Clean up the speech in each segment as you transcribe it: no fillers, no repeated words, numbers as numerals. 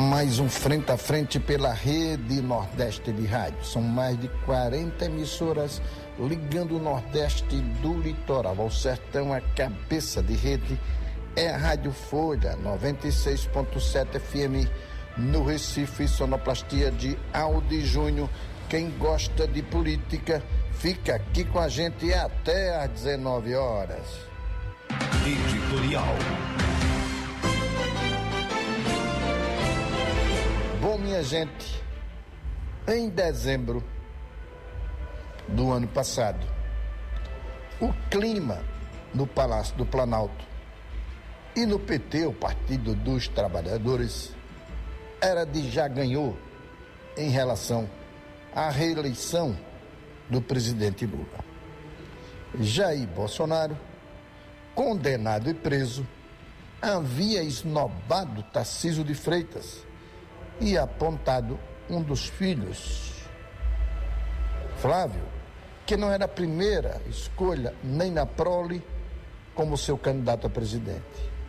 Mais um frente a frente pela Rede Nordeste de Rádio. São mais de 40 emissoras ligando o Nordeste do litoral ao sertão. A cabeça de rede é a Rádio Folha 96.7 FM no Recife, sonoplastia de Aldi Júnior. Quem gosta de política fica aqui com a gente até às 19 horas. Editorial. Bom, minha gente, em dezembro do ano passado, o clima no Palácio do Planalto e no PT, o Partido dos Trabalhadores, era de já ganhou em relação à reeleição do presidente Lula. Jair Bolsonaro, condenado e preso, havia esnobado Tarcísio de Freitas e apontado um dos filhos, Flávio, que não era a primeira escolha nem na prole como seu candidato a presidente.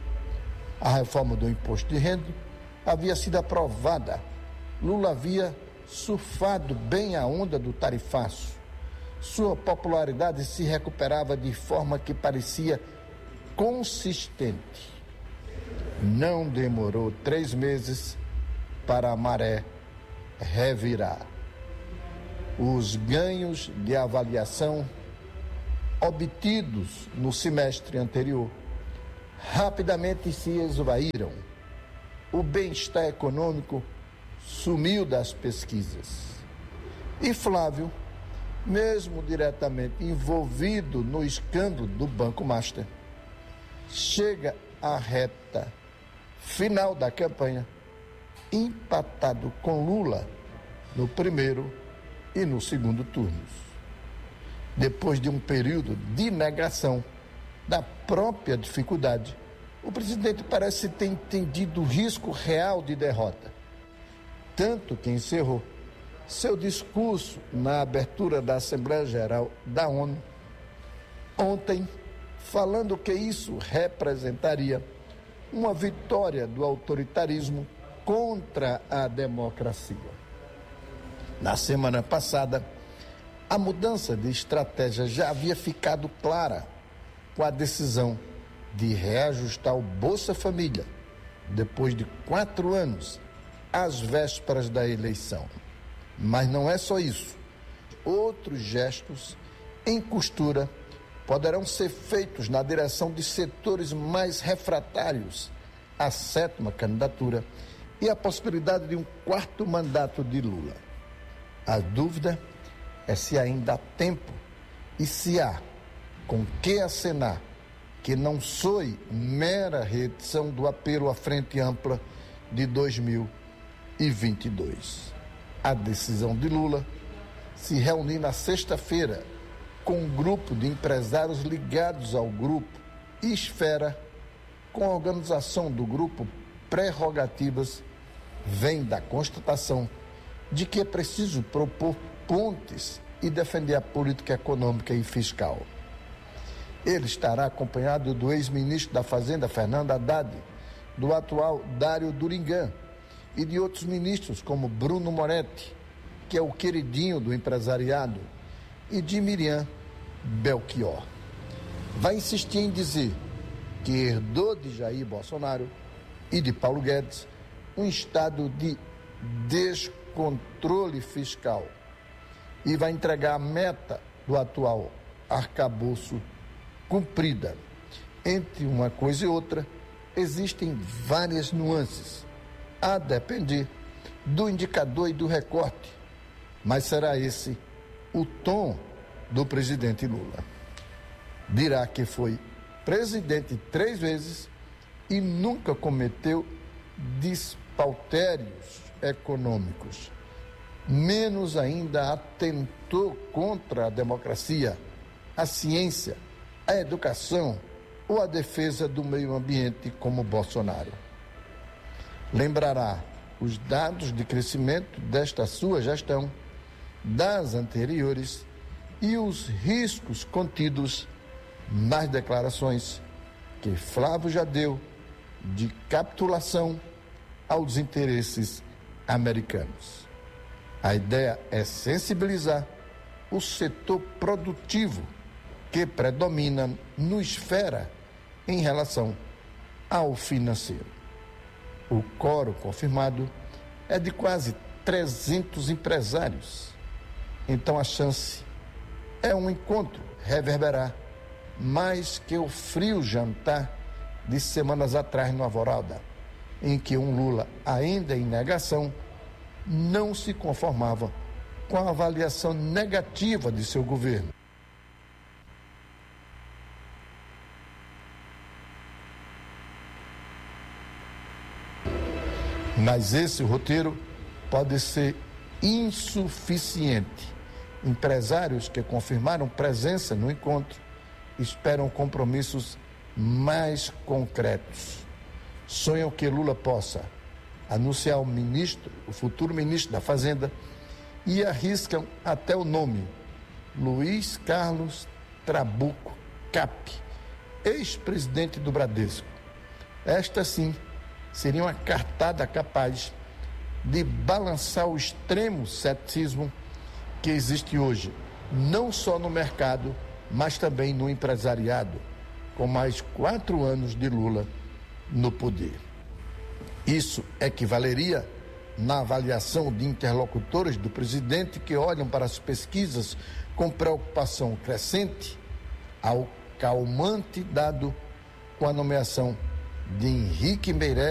A reforma do imposto de renda havia sido aprovada. Lula havia surfado bem a onda do tarifaço. Sua popularidade se recuperava de forma que parecia consistente. Não demorou 3 meses para a maré revirar. Os ganhos de avaliação obtidos no semestre anterior rapidamente se esvaíram. O bem-estar econômico sumiu das pesquisas. E Flávio, mesmo diretamente envolvido no escândalo do Banco Master, chega à reta final da campanha empatado com Lula no primeiro e no segundo turnos. Depois de um período de negação da própria dificuldade, o presidente parece ter entendido o risco real de derrota. Tanto que encerrou seu discurso na abertura da Assembleia Geral da ONU ontem, falando que isso representaria uma vitória do autoritarismo contra a democracia. Na semana passada, a mudança de estratégia já havia ficado clara com a decisão de reajustar o Bolsa Família depois de 4 anos, às vésperas da eleição. Mas não é só isso. Outros gestos em costura poderão ser feitos na direção de setores mais refratários à 7ª candidatura e a possibilidade de um 4º mandato de Lula. A dúvida é se ainda há tempo e se há com que acenar que não soe mera reedição do apelo à Frente Ampla de 2022. A decisão de Lula se reunir na sexta-feira com um grupo de empresários ligados ao grupo Esfera, com a organização do grupo Prerrogativas, vem da constatação de que é preciso propor pontes e defender a política econômica e fiscal. Ele estará acompanhado do ex-ministro da Fazenda, Fernando Haddad, do atual Dário Durigan e de outros ministros como Bruno Moretti, que é o queridinho do empresariado, e de Miriam Belchior. Vai insistir em dizer que herdou de Jair Bolsonaro e de Paulo Guedes um estado de descontrole fiscal e vai entregar a meta do atual arcabouço cumprida. Entre uma coisa e outra, existem várias nuances, a depender do indicador e do recorte, mas será esse o tom do presidente Lula. Dirá que foi presidente 3 vezes e nunca cometeu despautérios econômicos, menos ainda atentou contra a democracia, a ciência, a educação ou a defesa do meio ambiente como Bolsonaro. Lembrará os dados de crescimento desta sua gestão, das anteriores e os riscos contidos nas declarações que Flávio já deu de capitulação aos interesses americanos. A ideia é sensibilizar o setor produtivo que predomina no esfera em relação ao financeiro. O quórum confirmado é de quase 300 empresários. Então a chance é um encontro reverberar mais que o frio jantar de semanas atrás no Alvorada, em que um Lula, ainda em negação, não se conformava com a avaliação negativa de seu governo. Mas esse roteiro pode ser insuficiente. Empresários que confirmaram presença no encontro esperam compromissos mais concretos. Sonham que Lula possa anunciar o futuro ministro da Fazenda, e arriscam até o nome: Luiz Carlos Trabuco Cap, ex-presidente do Bradesco. Esta sim seria uma cartada capaz de balançar o extremo ceticismo que existe hoje, não só no mercado, mas também no empresariado, com mais 4 anos de Lula no poder. Isso equivaleria, na avaliação de interlocutores do presidente que olham para as pesquisas com preocupação crescente, ao calmante dado com a nomeação de Henrique Meirelles